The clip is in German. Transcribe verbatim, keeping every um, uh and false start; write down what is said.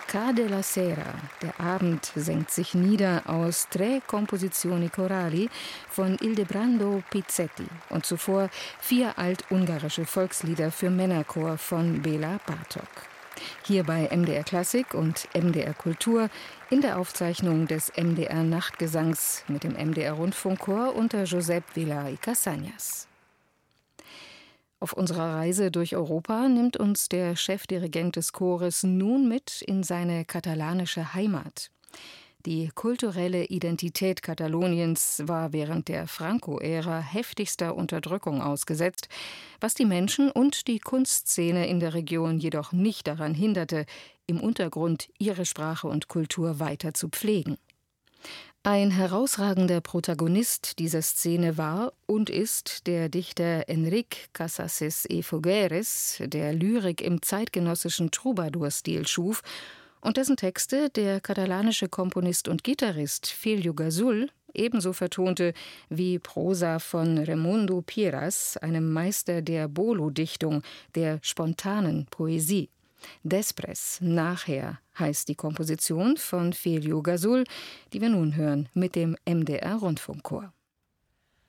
Cade la sera, der Abend senkt sich nieder, aus Tre composizioni chorali von Ildebrando Pizzetti und zuvor vier altungarische Volkslieder für Männerchor von Béla Bartók. Hier bei M D R Klassik und M D R Kultur in der Aufzeichnung des M D R Nachtgesangs mit dem M D R Rundfunkchor unter Josep Villar y Casañas. Auf unserer Reise durch Europa nimmt uns der Chefdirigent des Chores nun mit in seine katalanische Heimat. Die kulturelle Identität Kataloniens war während der Franco-Ära heftigster Unterdrückung ausgesetzt, was die Menschen und die Kunstszene in der Region jedoch nicht daran hinderte, im Untergrund ihre Sprache und Kultur weiter zu pflegen. Ein herausragender Protagonist dieser Szene war und ist der Dichter Enric Casases y Fogueres, der Lyrik im zeitgenössischen Troubadour-Stil schuf und dessen Texte der katalanische Komponist und Gitarrist Feliu Gazul ebenso vertonte wie Prosa von Raimundo Piras, einem Meister der Bolo-Dichtung, der spontanen Poesie. Després, nachher, heißt die Komposition von Feliu Gazul, die wir nun hören mit dem M D R Rundfunkchor.